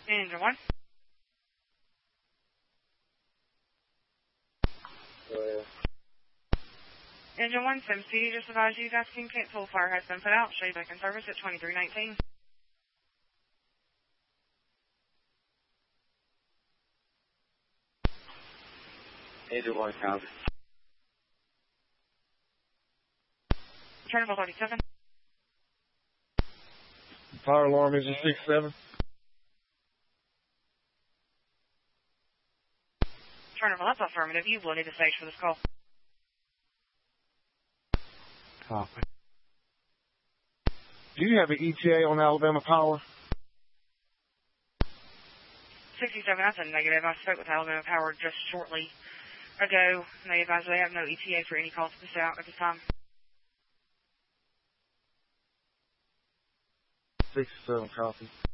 Engine 1. Engine 1, SimCD just advised you that steam cancel fire has been put out. Show you back in service at 2319. Engine 1, copy. Chernobyl 37. Fire alarm engine 67. Chernobyl, that's affirmative. You will need a stage for this call. Copy. Do you have an ETA on Alabama Power? 67, that's a negative. I spoke with Alabama Power just shortly ago. They advised they have no ETA for any calls to this out at this time. 67, copy.